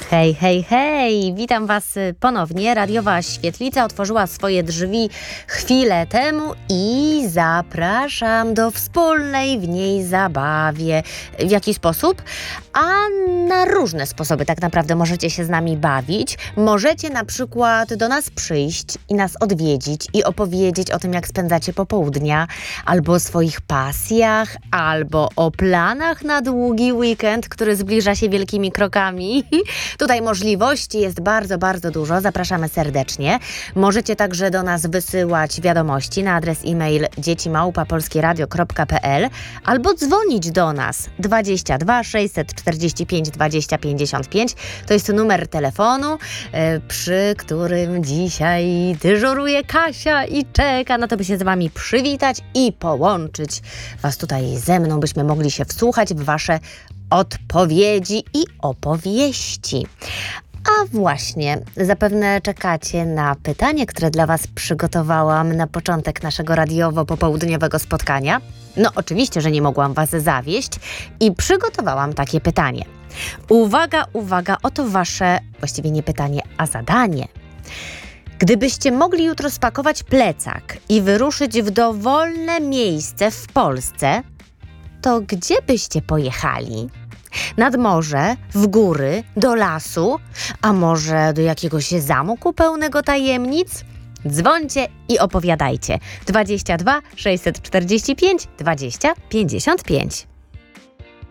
Hej, hej, hej! Witam Was ponownie. Radiowa Świetlica otworzyła swoje drzwi chwilę temu i zapraszam do wspólnej w niej zabawie. W jaki sposób? A na różne sposoby tak naprawdę możecie się z nami bawić. Możecie na przykład do nas przyjść i nas odwiedzić i opowiedzieć o tym, jak spędzacie popołudnia, albo o swoich pasjach, albo o planach na długi weekend, który zbliża się wielkimi krokami. Tutaj możliwości jest bardzo, bardzo dużo. Zapraszamy serdecznie. Możecie także do nas wysyłać wiadomości na adres e-mail dzieci@polskieradio.pl albo dzwonić do nas 22 645 20 55. To jest numer telefonu, przy którym dzisiaj dyżuruje Kasia i czeka na to, by się z Wami przywitać i połączyć Was tutaj ze mną, byśmy mogli się wsłuchać w Wasze odpowiedzi i opowieści. A właśnie, zapewne czekacie na pytanie, które dla Was przygotowałam na początek naszego radiowo-popołudniowego spotkania. No oczywiście, że nie mogłam Was zawieść i przygotowałam takie pytanie. Uwaga, uwaga, oto Wasze, właściwie nie pytanie, a zadanie. Gdybyście mogli jutro spakować plecak i wyruszyć w dowolne miejsce w Polsce, to gdzie byście pojechali? Nad morze, w góry, do lasu, a może do jakiegoś zamku pełnego tajemnic? Dzwońcie i opowiadajcie. 22 645 20 55.